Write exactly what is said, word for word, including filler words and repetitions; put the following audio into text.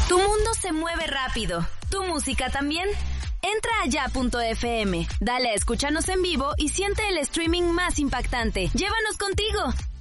Tu mundo se mueve rápido. ¿Tu música también? Entra a ya punto efe eme, dale a escúchanos en vivo y siente el streaming más impactante. ¡Llévanos contigo!